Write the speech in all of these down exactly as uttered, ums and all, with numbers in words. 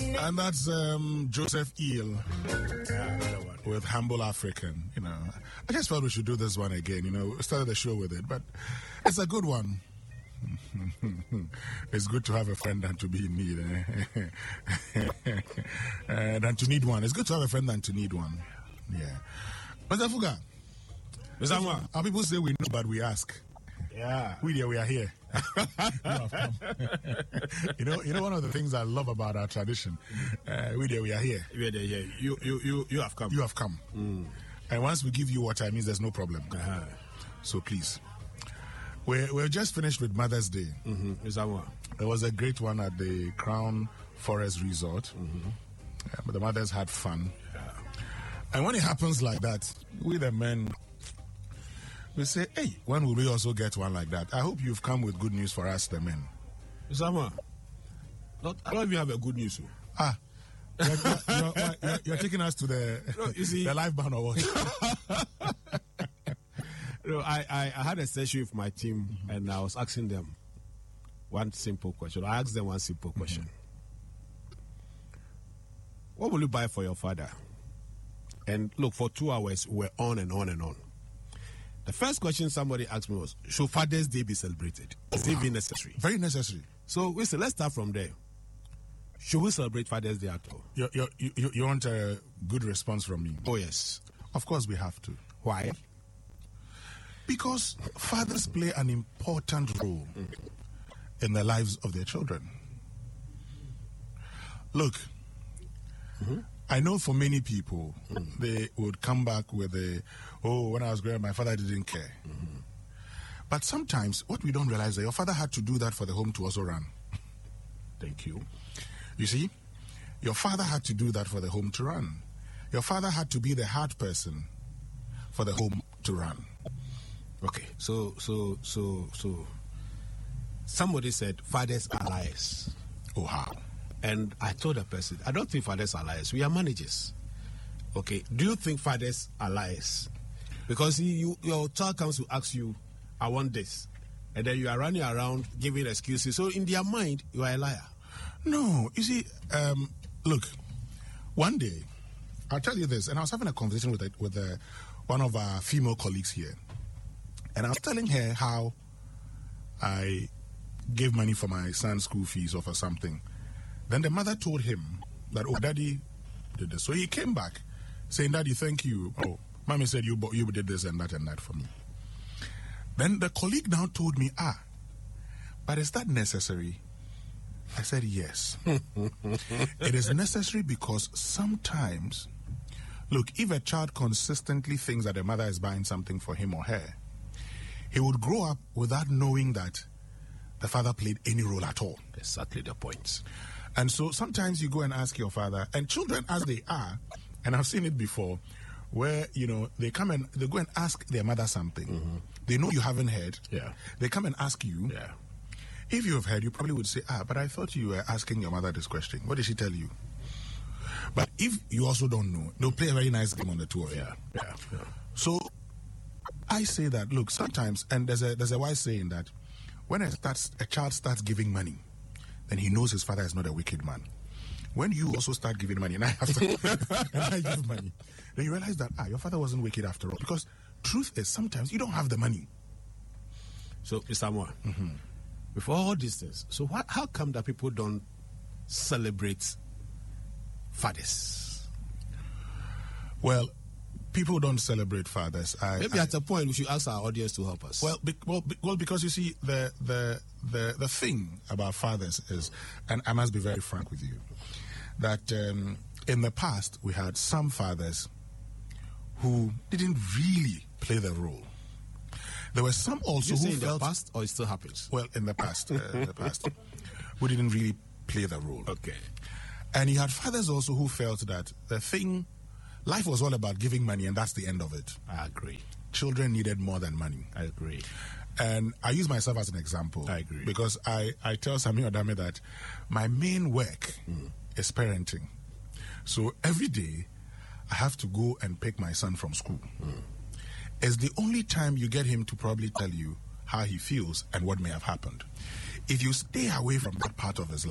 And that's um, Joseph Eel with Humble African. You know, I just felt we should do this one again. You know, we started the show with it, but it's a good one. It's good to have a friend than to be in need. Eh? uh, than to need one. It's good to have a friend than to need one. Yeah. Mister Fuga. Mister Fuga. Our people say we know, but we ask. Yeah. We there, we are here. you, have come. you know, you know, one of the things I love about our tradition. Uh, we there, we are here. We are there, yeah. You, you, you, you have come. You have come. Mm. And once we give you water, it means there's no problem. Uh-huh. So please. We're, we're just finished with Mother's Day. Mm-hmm. Is that one? There was a great one at the Crown Forest Resort. Mm-hmm. Yeah, but the mothers had fun. Yeah. And when it happens like that, we the men, we say, hey, when will we also get one like that? I hope you've come with good news for us, the men. Isama, not, I don't even have a good news. Ah, you're, you're, you're, you're, you're taking us to the, no, you see, the live band or what? No, I, I, I had a session with my team, mm-hmm. and I was asking them one simple question. I asked them one simple question. Mm-hmm. What will you buy for your father? And look, for two hours, we're on and on and on. The first question somebody asked me was, should Father's Day be celebrated? Is it even necessary? Very necessary. So, we say, let's start from there. Should we celebrate Father's Day at all? You, you, you, you want a good response from me? Oh, yes. Of course we have to. Why? Because fathers play an important role in the lives of their children. Look, mm-hmm. I know for many people, mm-hmm. they would come back with a, oh, when I was growing up, my father didn't care. Mm-hmm. But sometimes, what we don't realize is that your father had to do that for the home to also run. Thank you. You see, your father had to do that for the home to run. Your father had to be the hard person for the home to run. Okay, so, so, so, so, somebody said fathers are liars. Oh, how? And I told the person, I don't think fathers are liars. We are managers. Okay, do you think fathers are liars? Because you, your child comes to ask you, I want this. And then you are running around giving excuses. So in their mind, you are a liar. No, you see, um, look, one day, I'll tell you this, and I was having a conversation with, a, with a, one of our female colleagues here. And I was telling her how I gave money for my son's school fees or for something. Then the mother told him that, oh, Daddy did this. So he came back saying, Daddy, thank you. Oh, Mommy said you, you did this and that and that for me. Then the colleague now told me, ah, but is that necessary? I said, yes. It is necessary because sometimes, look, if a child consistently thinks that the mother is buying something for him or her, he would grow up without knowing that the father played any role at all. Exactly the point. And so sometimes you go and ask your father, and children as they are, and I've seen it before, where, you know, they come and they go and ask their mother something. Mm-hmm. They know you haven't heard. Yeah. They come and ask you. Yeah. If you have heard, you probably would say, ah, but I thought you were asking your mother this question. What did she tell you? But if you also don't know, they'll play a very nice game on the two of you. Yeah. Yeah. Yeah. So I say that, look, sometimes, and there's a there's a wise saying that when a, starts, a child starts giving money, then he knows his father is not a wicked man. When you also start giving money, and I have to, and I give money, then you realize that, ah, your father wasn't wicked after all. Because truth is, sometimes you don't have the money. So, Mister Moore, mm-hmm. before all these things, so what, how come that people don't celebrate fathers? Well, people don't celebrate fathers. I, Maybe I, at a point we should ask our audience to help us. Well, be, well, be, well, because you see, the, the the the thing about fathers is, and I must be very frank with you, that um, in the past we had some fathers who didn't really play the role. There were some also you who say felt, in the past, or it still happens? Well, in the past, uh, in the past, who didn't really play the role. Okay. And you had fathers also who felt that the thing. Life was all about giving money, and that's the end of it. I agree. Children needed more than money. I agree. And I use myself as an example. I agree. Because I, I tell Sami Odame that my main work mm. is parenting. So every day, I have to go and pick my son from school. Mm. It's the only time you get him to probably tell you how he feels and what may have happened. If you stay away from that part of his life,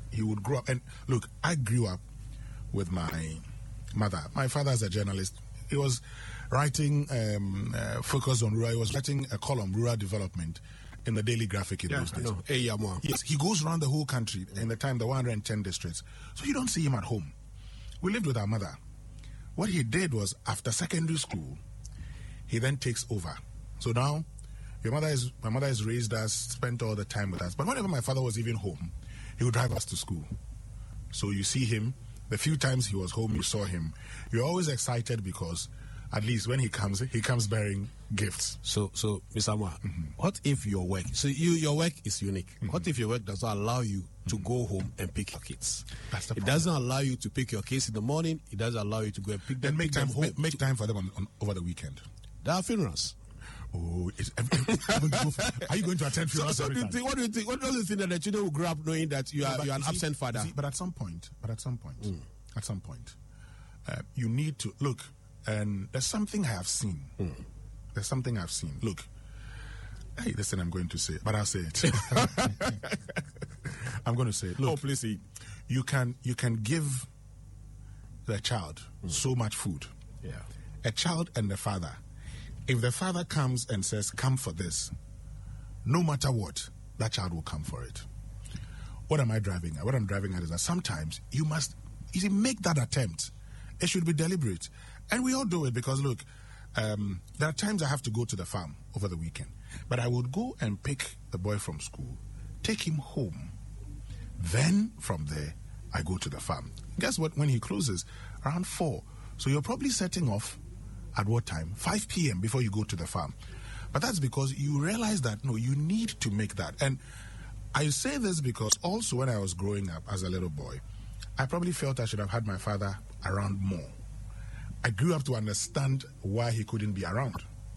he would grow up. And look, I grew up with my mother. My father is a journalist. He was writing um, uh, focus on rural. He was writing a column, rural development, in the Daily Graphic in Yeah, those I days. know. Hey, yeah, man. Yes, he goes around the whole country in the time, the one hundred ten districts. So you don't see him at home. We lived with our mother. What he did was, after secondary school, he then takes over. So now, your mother is my mother has raised us, spent all the time with us. But whenever my father was even home, he would drive us to school. So you see him, the few times he was home, you saw him. You're always excited because at least when he comes, he comes bearing gifts. So, so, Mister Amwa, mm-hmm. what if your work, so you, your work is unique. Mm-hmm. What if your work does not allow you to mm-hmm. go home and pick your kids? That's the it problem. doesn't allow you to pick your kids in the morning. It doesn't allow you to go and pick them, then make pick time, them home. make, make time for them on, on, over the weekend. There are funerals. Oh, is, are you going to attend funerals? So, so do you think, what do you think? What does you think that the children will grow up knowing that you are no, you are an see, absent father? See, but at some point, but at some point, mm. at some point, uh, you need to look. And there's something I have seen. Mm. There's something I've seen. Look, hey, listen, I'm going to say, but I'll say it. I'm going to say it. Look, oh, please see. You can you can give the child mm. so much food. Yeah. A child and the father. If the father comes and says, "Come for this," no matter what, that child will come for it. What am I driving at? What I'm driving at is that sometimes you must, you see, make that attempt. It should be deliberate. And we all do it because, look, um, there are times I have to go to the farm over the weekend. But I would go and pick the boy from school, take him home. Then, from there, I go to the farm. Guess what? When he closes, around four. So you're probably setting off at what time? five p.m. before you go to the farm. But that's because you realize that, no, you need to make that. And I say this because also when I was growing up as a little boy, I probably felt I should have had my father around more. I grew up to understand why he couldn't be around.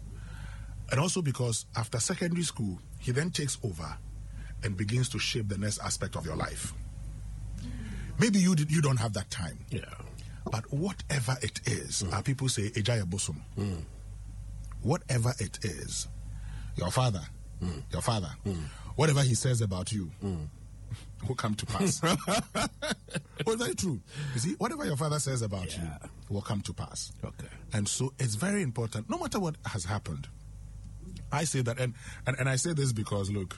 And also because after secondary school, he then takes over and begins to shape the next aspect of your life. Maybe you did, you don't have that time. Yeah. But whatever it is, mm. our people say, Ejaya Bosum. Mm. Whatever it is, your father, mm. your father, mm. whatever he says about you, mm. will come to pass. Well, very true. You see, whatever your father says about yeah. you will come to pass. Okay. And so it's very important, no matter what has happened. I say that, and, and, and I say this because, look,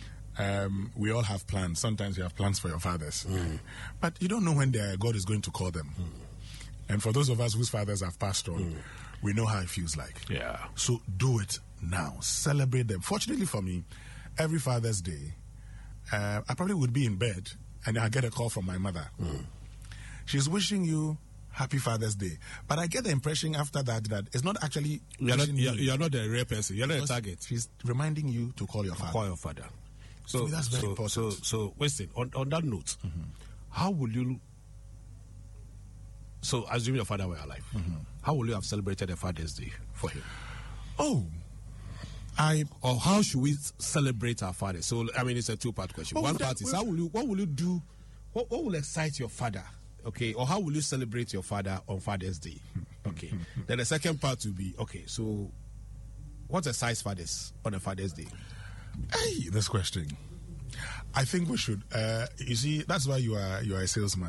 um, we all have plans. Sometimes you have plans for your fathers. Mm. But you don't know when God is going to call them. Mm. And for those of us whose fathers have passed on, mm. we know how it feels like. Yeah. So do it now. Celebrate them. Fortunately for me, every Father's Day, uh, I probably would be in bed and I get a call from my mother. Mm. She's wishing you Happy Father's Day. But I get the impression after that that it's not actually You're not, you're, you. you're not a real person. You're not a target. She's reminding you to call your father. Call your father. So, so that's very so, important. So, so listen, on, on that note, mm-hmm. how will you... So, assuming your father were alive, mm-hmm. how will you have celebrated a Father's Day for him? Oh, I... Or how should we celebrate our father? So, I mean, it's a two-part question. Well, One that, part is, well, how will you, what will you do, what, what will excite your father? Okay, or how will you celebrate your father on Father's Day? Okay. Then the second part will be, okay, so what excites fathers on a Father's Day? Hey, this question. I think we should. Uh, you see, that's why you are you are a salesman.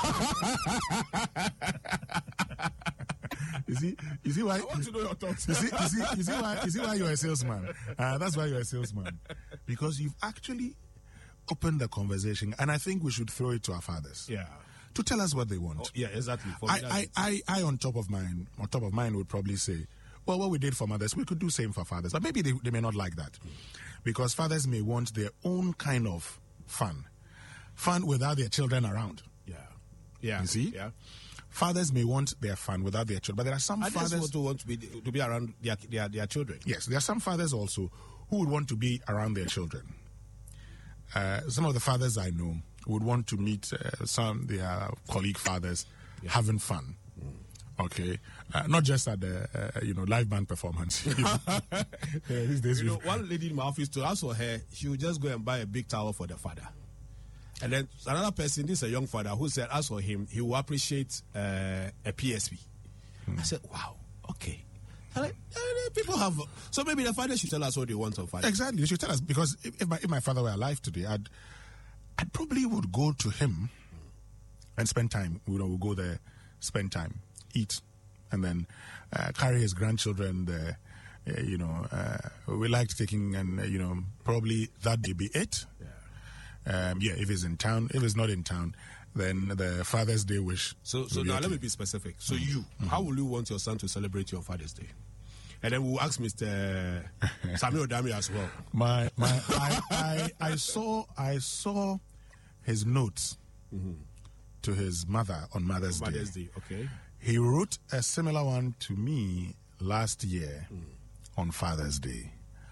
you see, you see why. I want to know your thoughts. You see, you see, you see why. You see why you are a salesman. Uh, that's why you are a salesman, because you've actually opened the conversation, and I think we should throw it to our fathers. Yeah. To tell us what they want. Oh, yeah, exactly. For I, I, I, I, on top of mine, on top of mine, would probably say, well, what we did for mothers, we could do same for fathers, but maybe they, they may not like that, mm. because fathers may want their own kind of fun, fun without their children around. Yeah, yeah. You see, yeah. Fathers may want their fun without their children, but there are some I fathers also want to be to be around their, their their children. Yes, there are some fathers also who would want to be around their children. Uh, some of the fathers I know would want to meet uh, some their colleague fathers, yeah. having fun. Mm. Okay, uh, not just at the uh, you know live band performance. You know? uh, these days, you know, one lady in my office, to ask for her, she would just go and buy a big towel for the father. And then another person, this is a young father, who said, as for him, he will appreciate uh, a P S P. Mm. I said, wow, okay. Like, uh, people have, so maybe the father should tell us what they want on Father. Exactly, they should tell us, because if, if, my, if my father were alive today, I'd I probably would go to him and spend time. You know, we'll go there, spend time, eat, and then uh, carry his grandchildren there. Uh, you know, uh, we liked taking, and uh, you know, probably that day be it. Yeah. Um, yeah, if he's in town. If he's not in town, then the Father's Day wish. So, so now okay. Let me be specific. So, mm-hmm. you, mm-hmm. how will you want your son to celebrate your Father's Day? And then we'll ask Mister Samuel Dami as well. My, my, I, I, I saw, I saw his notes mm-hmm. to his mother on Mother's, Mother's Day. Day. Okay. He wrote a similar one to me last year. Mm. On Father's Day.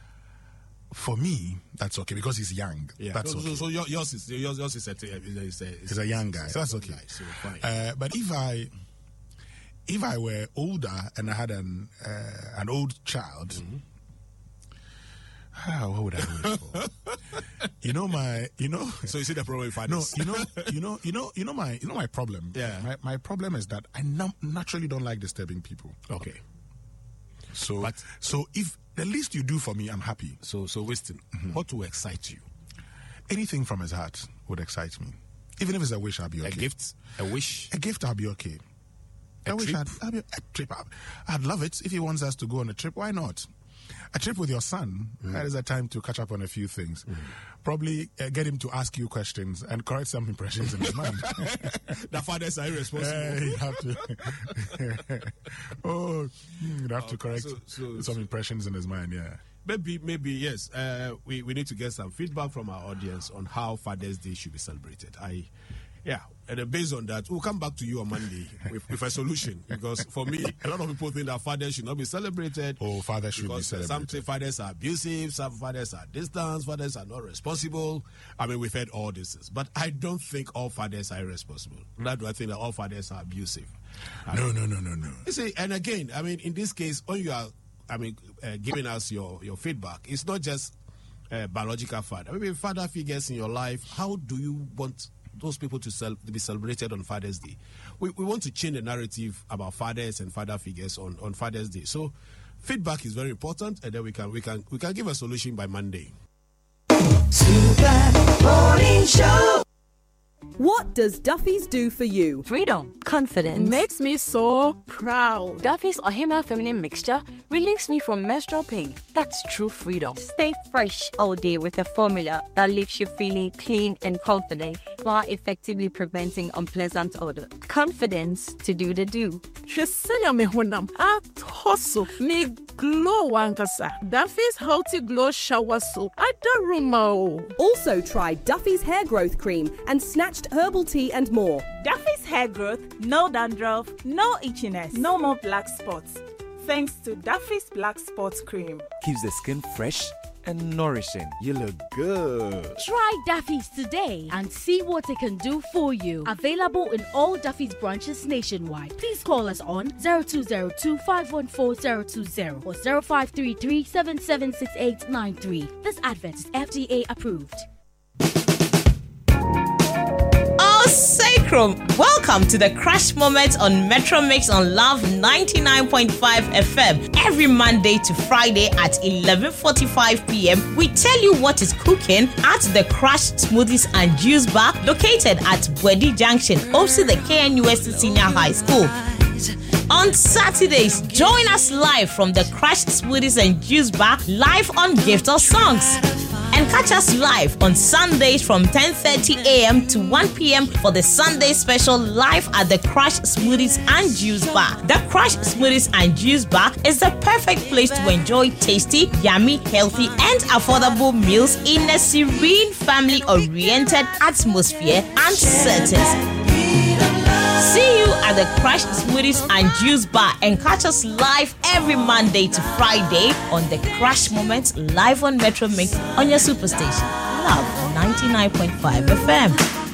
For me, that's okay because he's young. Yeah. That's so, okay. So, so yours is yours, yours is a, is a, he's a young guy. So that's okay. So fine. Uh, but if I if I were older and I had an uh, an old child, mm-hmm. ah, what would I do it for? you know my you know. So you see the problem with fathers? No, you know you know you know you know my you know my problem. Yeah. My my problem is that I na- naturally don't like disturbing people. Okay. So, but, so if the least you do for me, I'm happy. So, so Winston, mm-hmm. what will excite you? Anything from his heart would excite me. Even if it's a wish, I'll be okay. A gift, a wish, a gift, I'll be okay. A, a wish, trip? I'd, I'd be, a trip. I'd, I'd love it if he wants us to go on a trip. Why not? A trip with your son, mm. that is a time to catch up on a few things. Mm. Probably uh, get him to ask you questions and correct some impressions in his mind. The fathers are irresponsible. Uh, you have to. oh, you have to correct so, so, some impressions in his mind, yeah. Maybe, maybe yes. Uh, we, we need to get some feedback from our audience on how Father's Day should be celebrated. I... Yeah, and then based on that, we'll come back to you on Monday with, with a solution. Because for me, a lot of people think that fathers should not be celebrated. Oh, fathers should be celebrated. Some say fathers are abusive, some fathers are distant, fathers are not responsible. I mean, we've heard all this. But I don't think all fathers are irresponsible. Neither do I think that all fathers are abusive. No, no, no, no, no. You see, and again, I mean, in this case, when you are, I mean, uh, giving us your, your feedback, it's not just uh, biological father. Maybe father figures in your life. How do you want those people to, cel- to be celebrated on Father's Day? We, we want to change the narrative about fathers and father figures on, on Father's Day. So feedback is very important, and then we can we can we can give a solution by Monday. Super Morning Show. What does Duffy's do for you? Freedom, confidence. Makes me so proud. Duffy's Ohima Feminine Mixture relieves me from menstrual pain. That's true freedom. Stay fresh all day with a formula that leaves you feeling clean and confident while effectively preventing unpleasant odor. Confidence to do the do. Shesenya me honam at hustle me glow wankasa. Duffy's Healthy Glow Shower Soap. Adaruma. Also try Duffy's Hair Growth Cream and Snatched Herbal Tea and more. Duffy's Hair Growth, no dandruff, no itchiness, no more black spots. Thanks to Duffy's Black Spots Cream. Keeps the skin fresh and nourishing. You look good. Try Duffy's today and see what it can do for you. Available in all Duffy's branches nationwide. Please call us on zero two zero two, five one four, zero two zero or zero five three three, seven seven six eight nine three. This advert is F D A approved. Sacrum, welcome to the Crash Moment on Metro Mix on Love ninety-nine point five F M. Every Monday to Friday at eleven forty-five p.m. we tell you what is cooking at the Crash Smoothies and Juice Bar located at Bwedi Junction, opposite the K N U S Senior High School. On Saturdays, join us live from the Crash Smoothies and Juice Bar live on Gift of Songs. And catch us live on Sundays from ten thirty a.m. to one p.m. for the Sunday special live at the Crash Smoothies and Juice Bar. The Crash Smoothies and Juice Bar is the perfect place to enjoy tasty, yummy, healthy, and affordable meals in a serene, family-oriented atmosphere and settings. See you at the Crash Smoothies and Juice Bar and catch us live every Monday to Friday on the Crash Moment live on Metro Mix on your superstation. Love ninety-nine point five F M.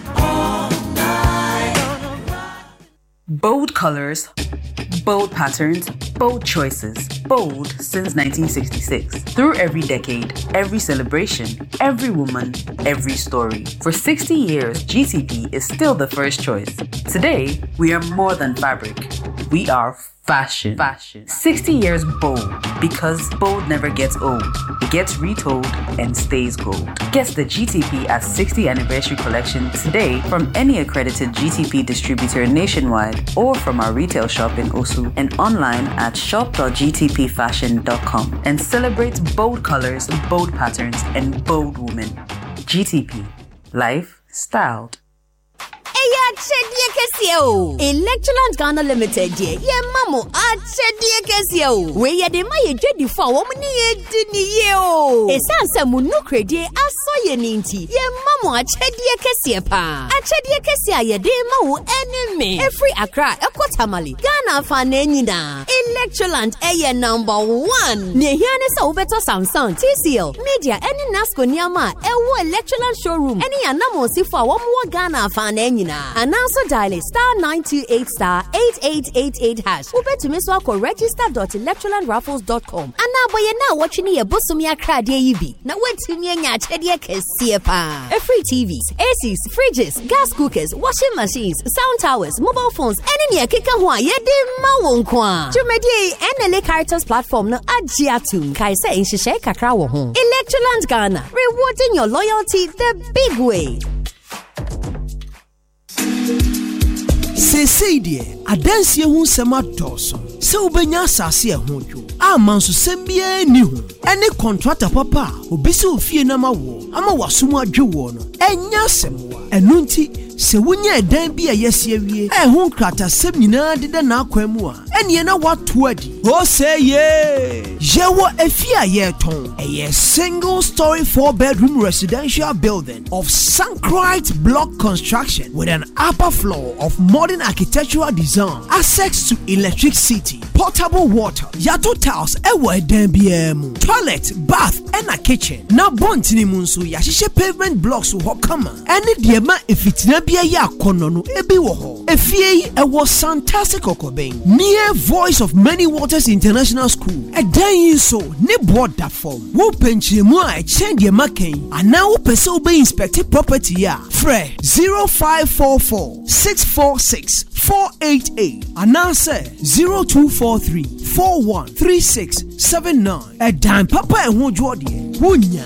Bold colors, bold patterns, bold choices. Bold since nineteen sixty-six. Through every decade, every celebration, every woman, every story. For sixty years, G T P is still the first choice. Today, we are more than fabric. We are Fashion. Fashion. sixty years bold, because bold never gets old. It gets retold and stays gold. Get the G T P at sixty Anniversary Collection today from any accredited G T P distributor nationwide or from our retail shop in Osu and online at shop dot g t p fashion dot com and celebrate bold colors, bold patterns, and bold women. G T P. Life styled. Electroland Ghana Limited, ye mamo, a chedia casio. Where ye de my dready for woman ye didn't yo. A sansa munukre de a soya ninti, ye mamo, a chedia cassia pa. A chedia cassia ye de mo enemy. Every Accra, a quatamali. Ghana fanenina. Electroland aye number one. Near Yanis Obeto Samsung, T C L, Media, any Nasco Niama, a Electroland showroom, any anamo si for one more Ghana fanenina. And also dial star nine two eight star eight eight eight eight hash. Ube to miss wako register dot electroland raffles dot com. And now boy now watching ye busumia crowd ye yibi. Now wait to me nya chedie kesiye pa. A free T Vs, A Cs, fridges, gas cookers, washing machines, sound towers, mobile phones, any near kika hwa ye de ma wonkwa. Jumedie N L A Caritas platform no ajiatu. Kai say in shishe kakra wo ho. Electroland Ghana, rewarding your loyalty the big way. Say dear, adansi ehun sema doso. Se ubenya asase ehun dwo. Amanso sembie ni hu. Ene contractor papa, obi se ofie na ma wo. Ama wasomu adwe wo no. Enya semwa. Enu nti se wunya edan bi a yesi awie. Ehun krata sem nyina de na akwam a. Ene na watu adi. O say ye. Jewo efie a ye ton. A single story four bedroom residential building of Sankrite block construction with an upper floor of modern architectural design, access to electricity, potable water, yato tiles, ewa edenbiemu, toilet, bath, and a kitchen. Na bontini munsu ya shishe pavement blocks wo kama. Ene diema efitina bia ya konono ebi wo ho. Efie ewo fantastic okobeng. Near Voice of Many Waters International School. Edan so ne board that form. Wo penchi mu a echen diema ken. Ana wo pese obe inspect property ya. Fre zero five four four six four six four eight eight and answer zero two four three four one three six seven nine. A dime papa and who Jordi Wunya.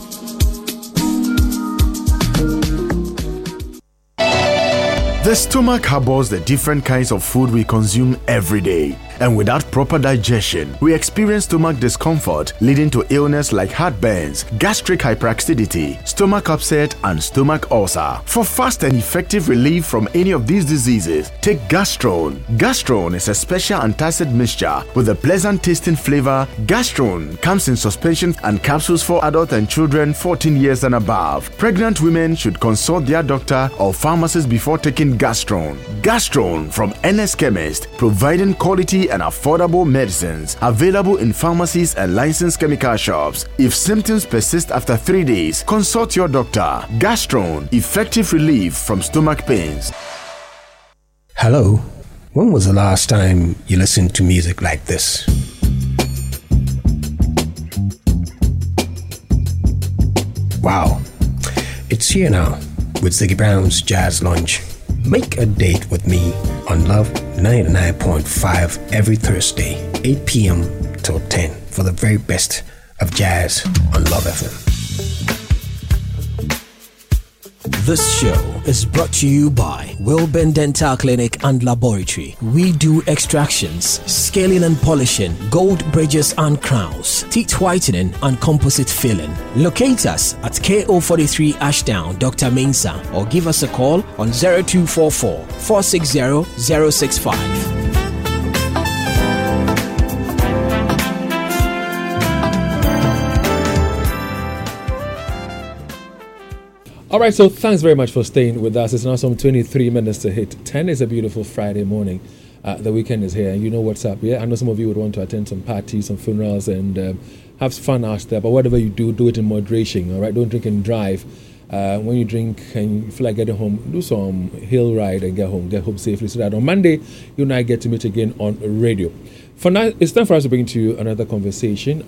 The stomach harbors the different kinds of food we consume every day. And without proper digestion, we experience stomach discomfort leading to illness like heartburns, gastric hyperacidity, stomach upset, and stomach ulcer. For fast and effective relief from any of these diseases, take Gastrone. Gastrone is a special antacid mixture with a pleasant tasting flavor. Gastrone comes in suspension and capsules for adults and children fourteen years and above. Pregnant women should consult their doctor or pharmacist before taking Gastrone. Gastrone from N S Chemist, providing quality and affordable medicines, available in pharmacies and licensed chemical shops. If symptoms persist after three days, consult your doctor. Gastrone, effective relief from stomach pains. Hello, when was the last time you listened to music like this? Wow, it's here now with Ziggy Brown's Jazz Lunch. Make a date with me on Love ninety-nine point five every Thursday, eight p.m. till ten for the very best of jazz on Love F M. This show is brought to you by Wilburn Dental Clinic and Laboratory. We do extractions, scaling and polishing, gold bridges and crowns, teeth whitening and composite filling. Locate us at K O forty-three Ashdown, Doctor Mensa, or give us a call on zero two four four, four six zero, zero six five. All right, so thanks very much for staying with us. It's now some twenty-three minutes to hit ten. It's a beautiful Friday morning. Uh, the weekend is here, and you know what's up. Yeah, I know some of you would want to attend some parties, some funerals, and um, have fun out there. But whatever you do, do it in moderation. All right, don't drink and drive. Uh, when you drink and you feel like getting home, do some hill ride and get home. Get home safely, so that on Monday you and I get to meet again on radio. For now, it's time for us to bring to you another conversation